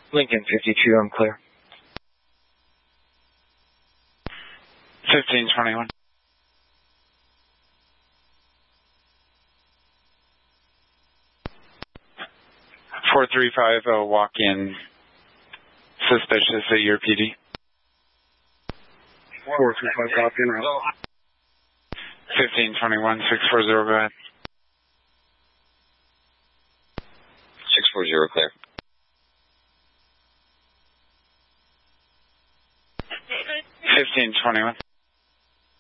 Lincoln 52, I'm clear. 1521. 4350 walk-in suspicious at your PD. 435 copy en route. 1521, 640, go ahead. 640, clear. 1521.